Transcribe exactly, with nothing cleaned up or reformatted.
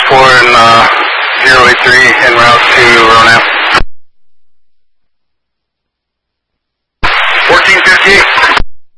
four and uh, zero eight three en route to Ronap. fourteen fifty-eight.